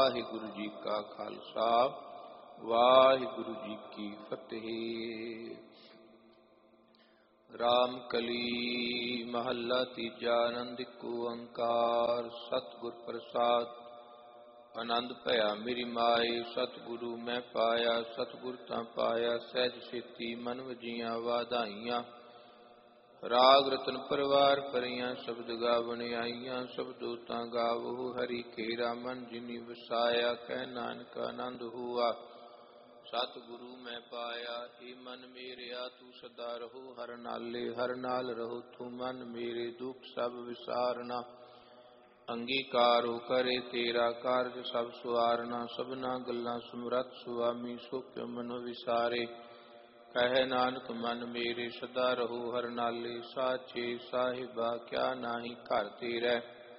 ਵਾਹਿਗੁਰੂ ਜੀ ਕਾ ਖਾਲਸਾ ਵਾਹਿਗੁਰੂ ਜੀ ਕੀ ਫਤਿਹ। ਰਾਮ ਕਲੀ ਮਹੱਲਾ ਤੀਜਾ। ਆਨੰਦ ਏਕ ਓੰਕਾਰ ਸਤਿਗੁਰ ਪ੍ਰਸਾਦਿ। ਆਨੰਦ ਭਇਆ ਮੇਰੀ ਮਾਏ ਸਤਿਗੁਰੂ ਮੈਂ ਪਾਇਆ। ਸਤਿਗੁਰ ਤਾਂ ਪਾਇਆ ਸਹਿਜ ਛੇਤੀ ਮਨ ਵਜੀਆਂ ਵਾਧਾਈਆਂ। ਰਾਗ ਰਤਨ ਪਰਵਾਰ ਭਰੀਆਂ ਸ਼ਬਦ ਗਾਵਣ ਆਈਆਂ। ਸ਼ਬਦੋ ਤਾਂ ਗਾਵੋ ਹਰੀ ਕੇਰਾ ਮਨ ਜਿਨੀ ਵਸਾਇਆ। ਕਹਿ ਨਾਨਕ ਆਨੰਦ ਹੁਆ ਸਤਿਗੁਰੂ ਮੈਂ ਪਾਇਆ। ਏ ਮਨ ਮੇਰਿਆ ਤੂੰ ਸਦਾ ਰਹੋ ਹਰ ਨਾਲੇ। ਹਰ ਨਾਲ ਰਹੋ ਤੂੰ ਮਨ ਮੇਰੇ ਦੁਖ ਸਭ ਵਿਸਾਰਨਾ। ਅੰਗੀਕਾਰੋ ਕਰੇ ਤੇਰਾ ਕਾਰਜ ਸਭ ਸੁਆਰਨਾ। ਸਭਨਾ ਗੱਲਾਂ ਸਮਰੱਥ ਸੁਆਮੀ ਸੋ ਕਿਉ ਮਨੋ ਵਿਸਾਰੇ। ਕਹਿ ਨਾਨਕ ਮਨ ਮੇਰੇ ਸਦਾ ਰਹੋ ਹਰ ਨਾਲੇ। ਸਾਚੇ ਸਾਹਿਬਾ ਕਿਆ ਨਾਹੀ ਘਰ ਤੇਰਾ।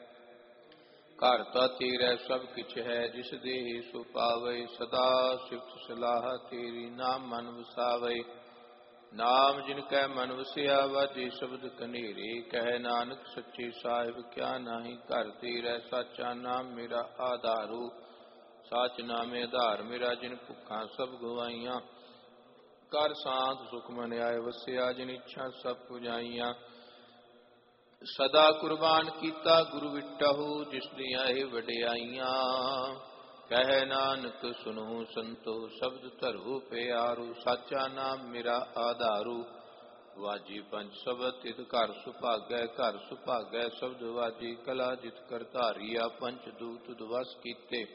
ਘਰ ਤਾਂ ਤੇਰਾ ਸਭ ਕਿਛ ਹੈ ਜਿਸ ਦੇਹ ਸੋ ਪਾਵੇ। ਸਦਾ ਸਿਫਤ ਸਲਾਹ ਤੇਰੀ ਨਾਮ ਮਨ ਵਸਾਵੇ। ਨਾਮ ਜਿਨ ਕੈ ਮਨ ਵਸਿਆ ਵਾਜੇ ਸ਼ਬਦ ਕਨੇਰੇ। ਕਹਿ ਨਾਨਕ ਸੱਚੇ ਸਾਹਿਬ ਕਿਆ ਨਾਹੀ ਘਰ ਤੇਰਾ। ਸਾਚਾ ਨਾਮ ਮੇਰਾ ਆਧਾਰੂ ਸਾਚ ਨਾਮੇ ਆਧਾਰ ਮੇਰਾ। ਜਿਨ ਭੁੱਖਾਂ ਸਭ ਗਵਾਈਆਂ ਕਰ ਸਾਂਤ ਸੁਖ ਮਨ ਆਏ ਵਸਿਆ। ਜਿਨ ਇੱਛਾ ਸਭ ਪੁਜਾਈਆਂ ਸਦਾ ਕੁਰਬਾਨ ਕੀਤਾ ਗੁਰੂ ਵਿਟਹੁ। ਜਿਸ ਦੀਆਂ ਇਹ ਵਡਿਆਈਆਂ ਕਹਿ ਨਾਨਕ ਸੁਨੋ ਸੰਤੋ ਸ਼ਬਦ ਧਰੋ ਪਿਆਰੂ। ਸਾਚਾ ਨਾਮ ਮੇਰਾ ਆਧਾਰੂ ਵਾਜੀ ਪੰਜ ਸ਼ਬਦ ਤਿਤ ਘਰ ਸੁਭਾਗੈ। ਘਰ ਸੁਭਾਗੈ ਸ਼ਬਦ ਵਾਜੀ ਕਲਾ ਜਿਤ ਕਰ ਧਾਰੀਆ। ਪੰਚ ਦੂਤ ਦਵਸ ਕੀਤੇ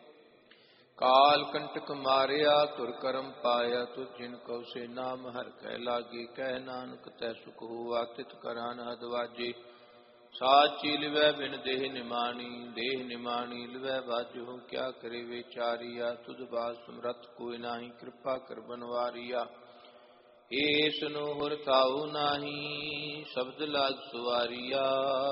ਕਾਲ ਕੰਟਕ ਮਾਰਿਆ। ਤੁਰ ਕਰਮ ਪਾਇਆ ਤੁਧ ਜਿਨ ਕਉ ਸੇ ਨਾਮ ਹਰਿ ਕੈ ਲਾਗੇ। ਕਹਿ ਨਾਨਕ ਤੈ ਸੁਖ ਹੋਆ ਤਿਤ ਕਰ ਅਨਹਦ ਵਾਜੇ। ਸਾਚੀ ਲਿਵੈ ਬਿਨ ਦੇਹ ਨਿਮਾਣੀ। ਦੇਹ ਨਿਮਾਣੀ ਲਿਵੈ ਬਾਝੋ ਕਿਆ ਕਰੇ ਵਿਚਾਰੀਆ। ਤੁਧ ਬਾਤ ਸਮਰੱਥ ਕੋਈ ਨਾਹੀ ਕਿਰਪਾ ਕਰ ਬਨਵਾਰੀਆ। ਏਸ ਨੂੰ ਹੁਰ ਥਾਉ ਨਾਹੀ ਸ਼ਬਦ ਲਾਗ ਸੁਵਾਰੀਆ।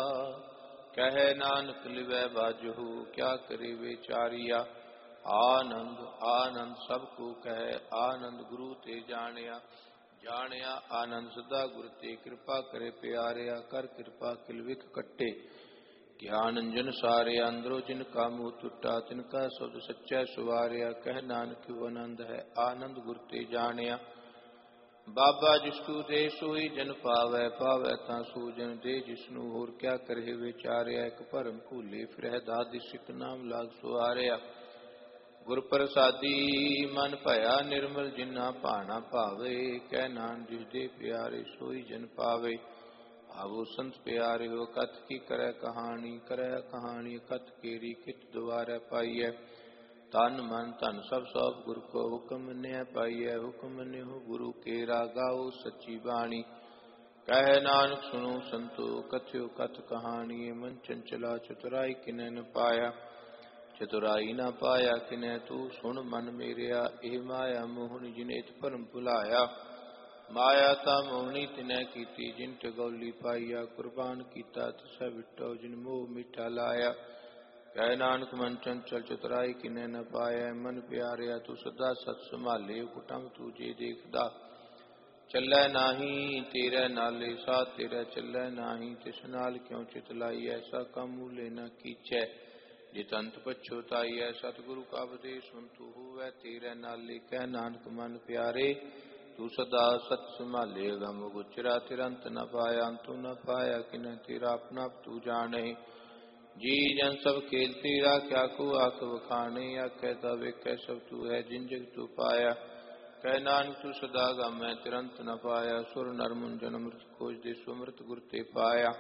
ਕਹਿ ਨਾਨਕ ਲਿਵੈ ਬਾਝੋ ਕਿਆ ਕਰੇ ਵਿਚਾਰੀਆ। ਆਨੰਦ ਆਨੰਦ ਸਭ ਕੋ ਕਹਿ ਆਨੰਦ ਗੁਰੂ ਤੇ ਜਾਣਿਆ। ਜਾਣਿਆ ਆਨੰਦ ਸਦਾ ਗੁਰ ਤੇ ਕਿਰਪਾ ਕਰੇ ਪਿਆਰਿਆ। ਕਰ ਕਿਰਪਾ ਕਿਲ ਵਿਖ ਕੱਟੇ ਗਿਆਨ ਅੰਜਨ ਸਾਰਿਆ। ਅੰਦਰੋ ਜਿਨ ਕਾ ਮੂਹ ਟੁੱਟਾ ਤਿਨ ਕਾ ਸ਼ਬਦ ਸੱਚਾ ਸੁਵਾਰਿਆ। ਕਹਿ ਨਾਨਕ ਆਨੰਦ ਹੈ ਆਨੰਦ ਗੁਰ ਤੇ ਜਾਣਿਆ। ਬਾਬਾ ਜਿਸੂ ਦੇ ਸੋਈ ਜਨ ਪਾਵੈ। ਪਾਵੈ ਤਾਂ ਸੋ ਜਨ ਦੇ ਜਿਸਨੂੰ ਹੋਰ ਕਿਆ ਕਰੇ ਵਿਚਾਰਿਆ। ਇੱਕ ਭਰਮ ਭੂਲੇ ਫਿਰਹਿ ਦਾਦੀ ਸਿੱਖ ਨਾਮ ਲਾਗ ਸੁਆਰਿਆ। ਗੁਰ ਪ੍ਰਸਾਦੀ ਮਨ ਭਇਆ ਨਿਰਮਲ ਜਿਨਾ ਭਾਣਾ ਭਾਵੇ। ਕਹਿ ਨਾਨਕ ਜਿਸ ਦੇ ਪਿਆਰੇ ਸੋਈ ਜਨ ਪਾਵੇ। ਭਾਵੋ ਸੰਤ ਪਿਆਰੇ ਹੋ ਕਥ ਕੀ ਕਰੈ ਕਹਾਣੀ। ਕਰੈ ਕਹਾਣੀ ਕਥ ਕੇਰੀ ਕਿਤ ਦੁਆਰੈ ਪਾਈਐ। ਤਨ ਮਨ ਧਨ ਸਭ ਸੌਪ ਗੁਰ ਕੋ ਹੁਕਮ ਮੰਨਿਆ ਪਾਈਐ। ਹੁਕਮ ਮੰਨਿਓ ਗੁਰੂ ਕੇਰਾ ਗਾਓ ਸੱਚੀ ਬਾਣੀ। ਕਹਿ ਨਾਨਕ ਸੁਣੋ ਸੰਤੋ ਕਥਿਓ ਕਥ ਕਹਾਣੀ। ਮਨ ਚੰਚਲਾ ਚਤੁਰਾਈ ਕਿਨੈ ਨ ਪਾਇਆ। ਚਤੁਰਾਈ ਨਾ ਪਾਇਆ ਕਿਨੈ ਤੂੰ ਸੁਣ ਮਨ ਮੇਰਿਆ। ਇਹ ਮਾਇਆ ਮੋਹਣੀ ਜਿਨੇ ਇਤ ਭਰਮ ਭੁਲਾਇਆ। ਮਾਇਆ ਤਾਂ ਮੋਹਣੀ ਤਿਨੈ ਕੀਤੀ ਜਿਨ ਟਗੌਲੀ ਪਾਈਆ। ਕੁਰਬਾਨ ਕੀਤਾ ਤਿਸੈ ਵਿਟੋ ਜਿਨ ਮੋਹ ਮਿੱਠਾ ਲਾਇਆ। ਕਹਿ ਨਾਨਕ ਮਨ ਚੰਚਲ ਚਤੁਰਾਈ ਕਿਨੈ ਨ ਪਾਇਆ। ਮਨ ਪਿਆਰਿਆ ਤੂੰ ਸਦਾ ਸਤ ਸੰਭਾਲੇ। ਕੁਟੰਬ ਤੂੰ ਜੇ ਦੇਖਦਾ ਚੱਲੈ ਨਾਹੀ ਤੇਰੇ ਨਾਲੇ। ਸਾਥ ਤੇਰਾ ਚੱਲੈ ਨਾਹੀ ਤਿਸ ਨਾਲ ਕਿਉ ਚਿਤ ਲਾਈ। ਐਸਾ ਕੰਮ ਮੂਲੇ ਨ ਕੀਚੈ ਜਿਤ ਅੰਤ ਪਛੋਤਾਈਐ। ਸਤਿਗੁਰੂ ਕਾ ਉਪਦੇਸ਼ ਸੁਨ ਤੂੰ ਹੋਵੈ ਤੇਰੇ ਨਾਲੇ। ਕਹਿ ਨਾਨਕ ਮਨ ਪਿਆਰੇ ਤੂੰ ਸਦਾ ਸਤ ਸੰਭਾਲੇ। ਅਗਮ ਗੁਚਰਾ ਤਿਰੰਤ ਨ ਪਾਇਆ। ਅੰਤੁ ਨ ਪਾਇਆ ਕਿਨੈ ਤੇਰਾ ਆਪਣਾ ਆਪ ਤੂੰ ਜਾਣੇ। ਜੀ ਜਨ ਸਭ ਖੇਲ ਤੇਰਾ ਕਿਆ ਕੋ ਆਖ ਵਖਾਣੇ। ਆਖੈ ਤਾ ਵੇਖੈ ਸਭ ਤੂੰ ਹੈ ਜਿਨ ਜਗ ਤੂੰ ਪਾਇਆ। ਕਹਿ ਨਾਨਕ ਤੂੰ ਸਦਾ ਗਾਮੈ ਤਿਰੰਤ ਨ ਪਾਇਆ। ਸੁਰ ਨਰ ਮੁੰਜਨ ਅੰਮ੍ਰਿਤ ਖੋਜਦੇ ਸੋ ਅੰਮ੍ਰਿਤ ਗੁਰ ਤੇ ਪਾਇਆ।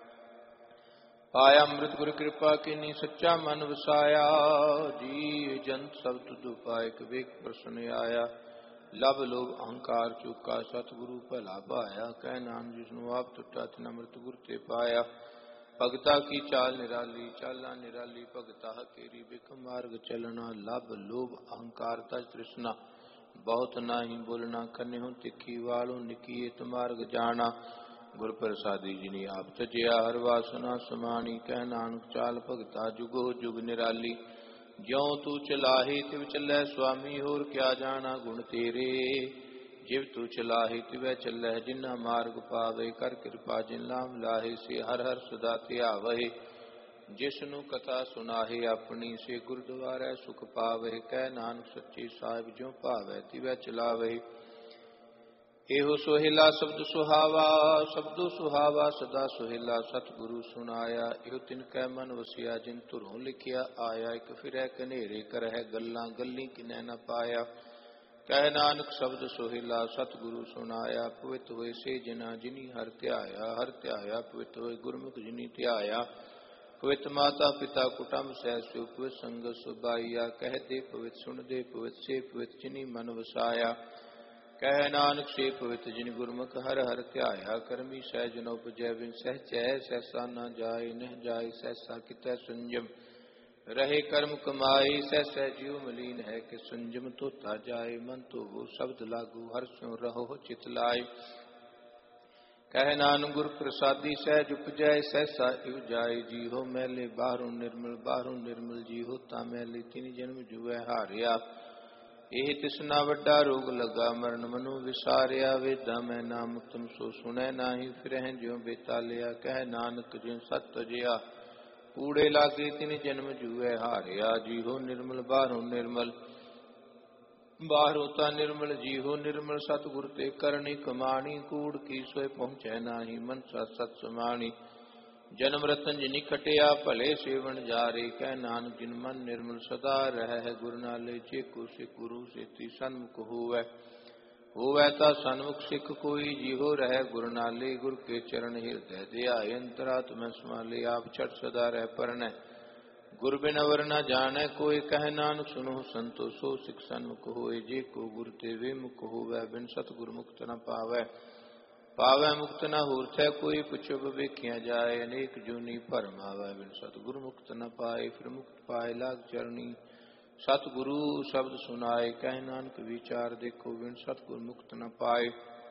ਪਾਇਆ ਅੰਮ੍ਰਿਤ ਗੁਰ ਕਿਰਪਾ ਕੀਨੀ ਸੱਚਾ ਮਨ ਵਸਾਇਆ। ਜੀ ਜੰਤ ਸਭ ਤੁਧ ਉਪਾਇਕ ਵੇਖ ਪ੍ਰਸਨ ਆਇਆ। ਲਭ ਲੋਭ ਅਹੰਕਾਰ ਚੁਕਾ ਸਤਿਗੁਰੂ ਭਲਾ ਭਾਇਆ। ਕਹਿ ਨਾਨਕ ਜਿਸਨੂੰ ਆਪ ਟੁੱਟਾ ਤਿਨ ਅੰਮ੍ਰਿਤ ਗੁਰ ਤੇ ਪਾਇਆ। ਭਗਤਾ ਕੀ ਚਾਲ ਨਿਰਾਲੀ ਚਾਲਾਂ ਨਿਰਾਲੀ। ਭਗਤਾ ਕੇਰੀ ਬਿਖ ਮਾਰਗ ਚਲਣਾ। ਲਭ ਲੋਭ ਅਹੰਕਾਰ ਤਜ ਤ੍ਰਿਸ਼ਨਾ ਬਹੁਤ ਨਾਹੀ ਬੋਲਣਾ। ਖੰਨਿਓ ਤਿੱਖੀ ਵਾਲੋਂ ਨਿੱਕੀ ਇਤ ਮਾਰਗ ਜਾਣਾ। ਗੁਰ ਪ੍ਰਸਾਦੀ ਜਿਨੀ ਆਪ ਤਜਿਆ ਹਰ ਵਾਸਨਾ ਸਮਾਣੀ। ਕਹਿ ਨਾਨਕ ਚਾਲ ਭਗਤਾ ਜੁਗੋ ਜੁਗ ਨਿਰਾਲੀ। ਜਿਉ ਤੂੰ ਚਲਾਹੀ ਤਿਵ ਚੱਲੈ ਸੁਆਮੀ। ਹੋਰ ਕਿਆ ਜਾਣਾ ਗੁਣ ਤੇਰੇ। ਜਿਵ ਤੂੰ ਚਲਾਹੀ ਤਿਵੈ ਚੱਲੈ ਜਿਨਾ ਮਾਰਗ ਪਾਵੇ। ਕਰ ਕਿਰਪਾ ਜਿਨ ਨਾਮ ਲਾਹੇ ਸੇ ਹਰ ਹਰ ਸਦਾ ਧਿਆਵਹਿ। जिसनु कथा सुनाहे अपनी से गुरुद्वारै सुख पावे। कह नानक सच्चे साहिब ज्यों भावै तिवै चलावे। एहो सोहेला शब्द सुहावा शब्दो सुहावा सदा सोहेला सतगुरु सुनाया। एहो तिनकै मन वसिया जिन धुरों लिखिया आया। एक फिरै कनेरे करह गल्लां गल्ली किनै न पाया। कह नानक शब्द सोहेला सतगुरु सुनाया। पवित होए से जिना जिनी हर ध्याया पवित होए गुरमुख जिनी ध्याया। पवित माता पिता कुटुंब सहस्यो पवित संगत सुबाइया। कह दे पवित सुन दे पवित से पवित जिनी मन वसाया। कह नानक से पवित जिन गुरमुख हर हर ध्याया। करमी सहज न उपजै बिन सहजै सहसा न जाय नह जाय सहसा कितै संयम। रहे कर्म कमाई सह सहजियो मलीन है कि संयम तोता जाए। मन तो वो शब्द लागू हर स्यों रहो चित लाए। कह नानक गुर प्रसादी सहज उपजै सहसा इव जाय। जी हो मैले बाहरों निर्मल जी होता मैले तिन जन्म जुए हारिया। एह तिसना वड्डा रोग लगा मरण मनु विसारिया। वेदा मैं नाम तुम सो सुनै नाही फिरह ज्यों बेतालिया। कह नानक जिन सत तजिया कूड़े लागे तिन जन्म जुए हारिया। जी हो निर्मल बाहरों निर्मल बाहरों ता निर्मल। जी हो निर्मल सतगुर ते करनी कमाणी। कूड़ की सोए पहुँचै नाही मन सा सत समाणी। जन्म रतन जिनी खटिया भले सेवन जारे। कह नानक जिन मन निर्मल सदा रह गुर नाले। जे को सिख गुरु सेती सन्मुख होवै ता सन्मुख सिख कोई। जीहो रह गुर नाले गुर के चरण हृदय ध्याय। अंतरात्मा समाले आप छठ सदा रह परनै। गुर बिन अवर न जानै कोई। कह नानक सुनो संतो सो सिख सन्मुख होए। जे को गुर ते विमुख होवै बिन सतगुर मुक्त न पावै। पावै मुक्त न होरथै कोई पुछब वेखिया जाए। अनेक जूनी भरम आवै बिन सतगुर मुक्त न पाए। फिर मुक्त पाए लाग चरणी सतगुरु शब्द सुनाए। कह नानक विचार देखो बिन सतगुर मुक्त न पाए।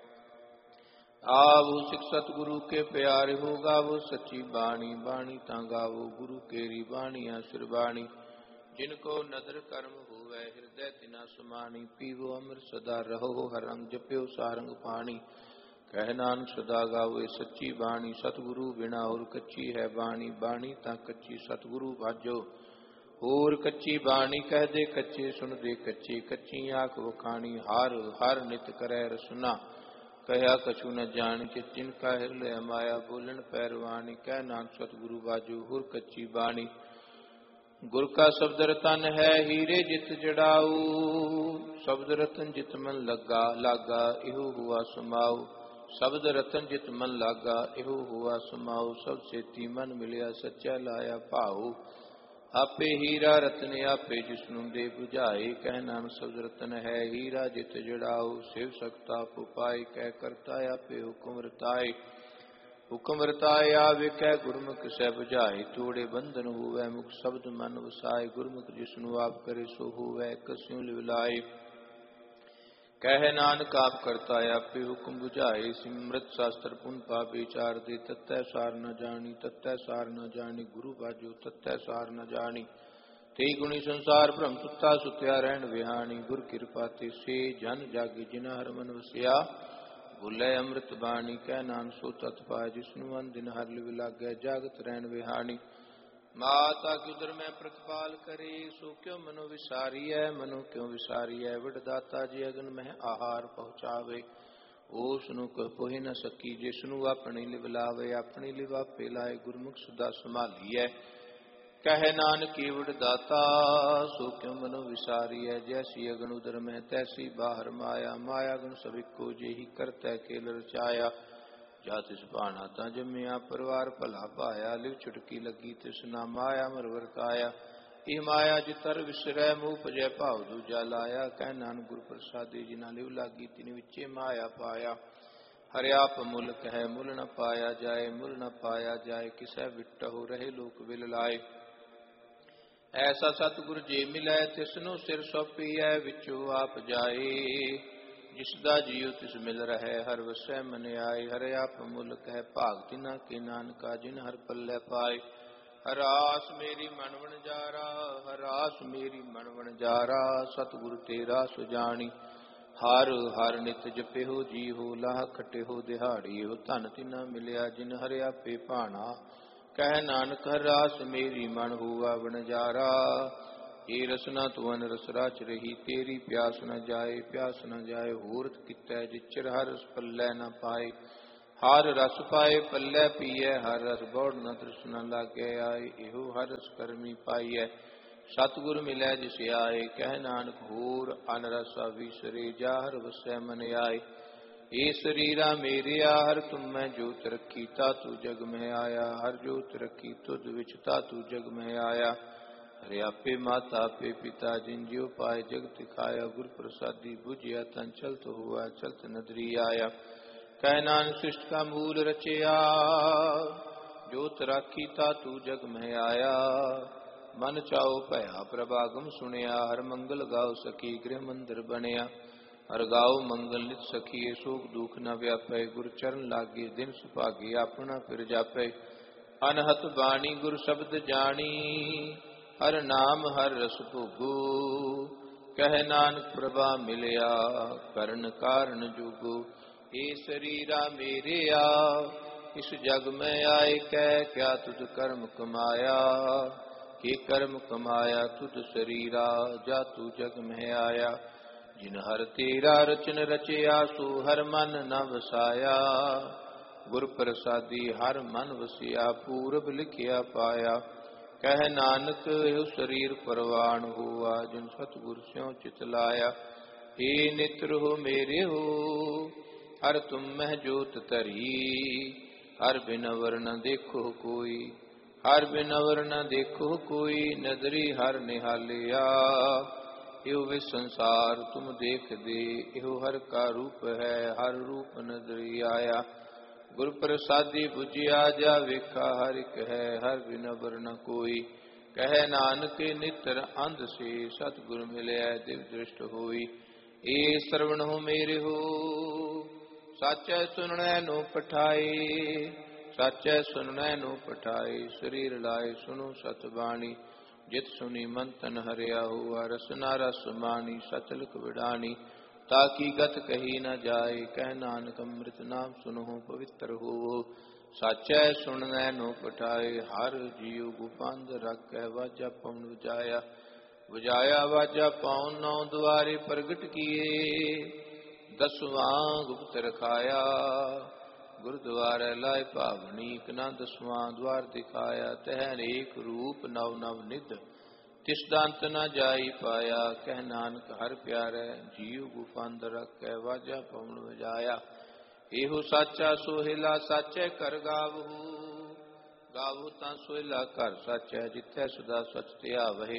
आवो सिख सतगुरु के प्यारे हो गावो सच्ची बाणी। बाणी ता गावो गुरु केरी बाणिया सिरबाणी। जिनको नदर कर्म होवै हृदय तिना समानी। पीवो अमृत सदा रहो हर रंग जप्यो सारंग पानी। कह नानक सदा गावे सच्ची बाणी। सतगुरु बिना और कच्ची है बाणी। बाणी ता कच्ची सतगुरु भाजो होर कच्ची बाणी। कह दे कच्चे सुन दे कच्ची कच्ची आख वखाणी। हार हर नित करै रसना कहा कछु न जान। जिनका हृदय माया बोलन पैरवाणी। कह नानक सतगुरु बाजो होर कच्ची बाणी। गुर का शब्द रतन है हीरे जित जड़ाऊ। शब्द रतन जित मन लगा लागा इहो हुआ समाऊ। शब्द रतन जित मन लागा इहो हुआ समाऊ। सब सेती मन मिलिया सच्चा लाया भाऊ। आपे हीरा रतन आपे जिसनु दे बुझाए। कह नाम शब्द रतन है हीरा जित जड़ाऊ। शिव सकता पुपाई कह करता आपे हुक्म रताए। हुक्म रताए आवे कह गुरमुख सह बुझाए। तोड़े बंधन हुवै मुख शब्द मन वसाए। गुरमुख जिसनु आप करे सो हुवै कस्यों लिवलाए। कह नानक आप करता आपे हुक्म बुझाए। सिमरत शास्त्र पुन पाप विचार दे। तत्तै सार न जानी तत्तै सार न जानी। गुरु बाजो तत्तै सार न जानी। ते गुणी संसार भ्रम सुता सुत्या रहन विहानी। गुर कृपा ते से जन जागे जिना हर मन वसिया। भुलै अमृत बाणी। कह नानक सो तत् पाए जिसनु मन दिन हर लिव लागै। जागत रहन विहानी। माता के उदर में प्रतिपाल करे। सो क्यों मनो विसारी है मनो क्यों विसारी है। विडदाता जी अगन में आहार पहुँचावे। ओसनु कह पोहि न सकी जिसनु अपनी लिव लावे। अपनी लिव आपे लाए गुरमुख सदा संभालिए। कह नानक विडदाता सो क्यों मनो विसारी है। जैसी अगन उदर में तैसी बाहर माया। माया गुण सबिको जेहि करतै खेल रचाया। जा तिस भाना ता जम्मिया परिवार भला पाया। लिव छुटकी लगी तिसना माया मर वरताया। इह माया जितर विसरै मुँह भजै भाव दूजा लाया। कह नानक गुर प्रसादी जिना लिव लागी तिन विचे माया पाया। हरे आप मुल कह मुल न पाया जाए मुल न पाया जाए। किसै विटहु रहे लोक विल लाए। ऐसा सतगुर जे मिलै तिसनु सिर सौंपीਐ विचो आप जाए। जिसदा जियो तिस मिल रहे हर वसै मन आए। हर आप मुल कह भाग तिना के नानका जिन हर पल्लै पाए। हर आस मेरी मन वणजारा हर आस मेरी मन वणजारा। सतगुर तेरा सुजानी हर हर नित जपे हो जी हो लाह खटे हो दिहाड़ी हो। धन तिना मिलिया जिन हर आपे भाना। ਕਹਿ ਨਾਨਕ ਹਰ ਰਾਸ ਮੇਰੀ ਮਨ ਹੋਆ ਵਣਜਾਰਾ। ਏ ਰਸਨਾ ਤੁਵਨ ਰਸ ਰਾਚ ਰਹੀ, ਤੇਰੀ ਪਿਆਸ ਨ ਜਾਏ ਪਿਆਸ ਨ ਜਾਏ। ਹੋਰਤ ਕਿਤੈ ਜਿਚਰ ਹਰ ਰਸ ਪੱਲੇ ਨ ਪਾਏ। ਹਰ ਰਸ ਪਾਏ ਪੱਲੇ ਪੀਐ, ਹਰ ਰਸ ਬੌੜ ਨ ਤ੍ਰਿਸ਼ਨਾ ਲਾਗੇ ਆਏ। ਇਹੋ ਹਰ ਰਸ ਕਰਮੀ ਪਾਈਐ, ਸਤਿਗੁਰ ਮਿਲੈ ਜਿਸ ਆਏ। ਕਹਿ ਨਾਨਕ ਹੋਰ ਅਨ ਰਸਾ ਵਿਸਰੇ, ਜਾ ਹਰ ਵਸੈ ਮਨ ਆਏ। ਏ ਸਰੀਰਾ ਮੇਰਿਆ ਹਰ ਤੁਮ ਮੈਂ ਜੋਤ ਰੱਖੀ, ਤਾਤੂ ਜਗ ਮਹਿ ਆਇਆ। ਹਰ ਜੋਤ ਰੱਖੀ ਤੁਧ ਵਿੱਚ, ਤਾਤੂ ਜਗ ਮਹਿ ਆਇਆ। ਹਰਿ ਆਪੇ ਮਾਤਾ ਆਪੇ ਪਿਤਾ, ਜਿਨ ਜਿਉ ਪਾਏ ਜਗਤ ਦਿਖਾਇਆ। ਗੁਰ ਪ੍ਰਸਾਦੀ ਬੁਝਿਆ ਤਨ ਚਲਤ ਹੁਆ, ਚਲਤ ਨਦਰੀ ਆਇਆ। ਕਹਿ ਨਾਨਕ ਸ੍ਰਿਸ਼ਟ ਕਾ ਮੂਲ ਰਚਿਆ, ਜੋਤ ਰਾਖੀ ਤਾਤੂ ਜਗ ਮਹਿ ਆਇਆ। ਮਨ ਚਾਉ ਭਇਆ ਪ੍ਰਭਾਗਮ ਸੁਣਿਆ, ਹਰ ਮੰਗਲ ਗਾਉ ਸਕੀ ਗ੍ਰਹਿ ਮੰਦਰ ਬਣਿਆ। ਹਰ ਗਾਉ ਮੰਗਲ ਨਿਤ ਸਖੀਏ, ਸੋਖ ਦੁਖ ਨ ਵਿਆਪੈ। ਗੁਰ ਚਰਨ ਲਾਗੇ ਦਿਨ ਸੁਭਾਗੇ, ਆਪਣਾ ਫਿਰ ਜਾਪੈ। ਅਨਹਤ ਬਾਣੀ ਗੁਰ ਸ਼ਬਦ ਜਾਣੀ, ਹਰ ਨਾਮ ਹਰ ਰਸ ਭੋਗੋ। ਕਹਿ ਨਾਨਕ ਪ੍ਰਭਾ ਮਿਲਿਆ, ਕਰਨ ਕਾਰਨ ਜੋਗੋ। ਏ ਸਰੀਰਾ ਮੇਰਿਆ ਇਸ ਜਗ ਮੈਂ ਆਏ, ਕਹਿ ਕਿਆ ਤੁਧ ਕਰਮ ਕਮਾਇਆ। ਕੀ ਕਰਮ ਕਮਾਇਆ ਤੁਧ ਸਰੀਰਾ, ਜਾ ਤੂ ਜਗ ਮਹਿ ਆਇਆ। ਜਿਨ ਹਰ ਤੇਰਾ ਰਚਨ ਰਚਿਆ, ਸੋ ਹਰ ਮਨ ਨ ਵਸਾਇਆ। ਗੁਰ ਪ੍ਰਸਾਦੀ ਹਰ ਮਨ ਵਸਿਆ, ਪੂਰਬ ਲਿਖਿਆ ਪਾਇਆ। ਕਹਿ ਨਾਨਕ ਇਹੋ ਸਰੀਰ ਪਰਵਾਣ ਹੋਆ, ਜਿਨ ਸਤਿਗੁਰ ਸਿਉ ਚਿਤ ਲਾਇਆ। ਏ ਨਿਤਰ ਹੋ ਮੇਰੇ ਹੋ, ਹਰ ਤੁਮ ਮਹਿ ਜੋਤ ਧਰੀ। ਹਰ ਬਿਨ ਅਵਰ ਨ ਦੇਖੋ ਕੋਈ, ਹਰ ਬਿਨ ਅਵਰ ਨ ਦੇਖੋ ਕੋਈ। ਨਦਰੀ ਹਰ ਨਿਹਾਲਿਆ, ਇਹੋ ਵੇ ਸੰਸਾਰ ਤੁਮ ਦੇਖਦੇ। ਇਹੋ ਹਰ ਕਾ ਰੂਪ ਹੈ, ਹਰ ਰੂਪ ਨਦਰੀ ਆਇਆ। ਗੁਰ ਪ੍ਰਸਾਦੀ ਬੁਝਿਆ, ਜਾ ਵੇਖਾ ਹਰ ਇੱਕ ਹੈ। ਹਰ ਬਿਨ ਅਵਰ ਨ ਕੋਈ, ਕਹਿ ਨਾਨਕ ਨਿਤਰ ਅੰਧ ਸੇ। ਸਤਿਗੁਰ ਮਿਲਿਆ ਦਿਵ ਦ੍ਰਿਸ਼ਟ ਹੋਈ। ਏ ਸਰਵਣ ਹੋ ਮੇਰੇ ਹੋ, ਸਾਚੈ ਸੁਣਨੈ ਨੂੰ ਪਠਾਏ। ਸਾਚੈ ਸੁਣਨੈ ਨੂੰ ਪਠਾਏ, ਸਰੀਰ ਲਾਏ ਸੁਣੋ ਸਤ ਬਾਣੀ। ਜਿਤ ਸੁਣੀ ਮਨ ਤਨ ਹਰਿਆ ਹੁਆ, ਰਸਨਾ ਰਸ ਮਾਣੀ। ਸਚਲਕ ਵਿਡਾਣੀ, ਤਾਕੀ ਗਤ ਕਹੀ ਨ ਜਾਏ। ਕਹਿ ਨਾਨਕ ਅੰਮ੍ਰਿਤ ਨਾਮ ਸੁਨਹੁ, ਪਵਿੱਤਰ ਹੋਵੋ। ਸਾਚੈ ਸੁਣਨੈ ਨੂੰ ਪਠਾਏ, ਹਰ ਜੀਉ ਗੁਪੰਦ ਰਾਖੈ। ਵਾਜਾ ਪਉਣ ਵਜਾਇਆ, ਵਜਾਇਆ ਵਾਜਾ ਪਾਉਣ। ਨੌ ਦੁਆਰੇ ਪ੍ਰਗਟ ਕੀਏ, ਦਸਵਾਂ ਗੁਪਤ ਰਖਾਇਆ। ਗੁਰਦੁਆਰੇ ਲਾਇ ਭਾਵਨੀ, ਇਕ ਨਾ ਦਸਵਾਂ ਦੁਆਰ ਦਿਖਾਇਆ। ਤਹਿ ਅਨੇਕ ਰੂਪ ਨਵ ਨਵ ਨਿਧ, ਤਿਸ ਦਾ ਅੰਤ ਨ ਜਾਈ ਪਾਇਆ। ਕਹਿ ਨਾਨਕ ਹਰ ਪਿਆਰੈ, ਜੀਉ ਗੁਫੰਦ ਰੱਖੈ। ਵਾਜਾ ਪਉਣ ਵਜਾਇਆ, ਇਹੋ ਸਾਚਾ ਸੋਹਿਲਾ। ਸਾਚੈ ਘਰ ਗਾਵਹੂ, ਗਾਵਹੂ ਤਾਂ ਸੋਹਿਲਾ ਘਰ ਸਾਚੈ। ਜਿੱਥੈ ਸਦਾ ਸਚ ਧਿਆਵਹਿ,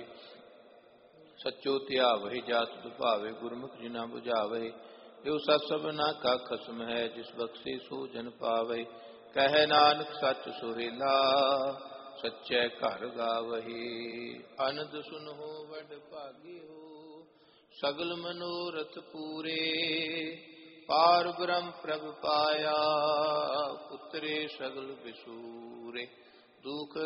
ਸਚੋ ਧਿਆਵਹਿ। ਜਾਤ ਦੁਭਾਵੇ ਗੁਰਮੁਖ ਜਿਨਾ ਬੁਝਾਵਹਿ। ਇਹੋ ਸਤ ਸਭਨਾ ਕਾ ਖਸਮ ਹੈ, ਜਿਸ ਬਖਸ਼ੇ ਸੋ ਜਨ ਪਾਵੇ। ਕਹਿ ਨਾਨਕ ਸੱਚ ਸੋਹਿਲਾ, ਸਚੈ ਘਰ ਗਾਵਹਿ। ਅਨੰਦ ਸੁਨਹੁ ਵਡ ਭਾਗਿਓ, ਸਗਲ ਮਨੋਰਥ ਪੂਰੇ। ਪਾਰ ਬ੍ਰਹਮ ਪ੍ਰਭ ਪਾਇਆ, ਉਤਰੇ ਸਗਲ ਵਿਸੂਰੇ। ਦੁਖ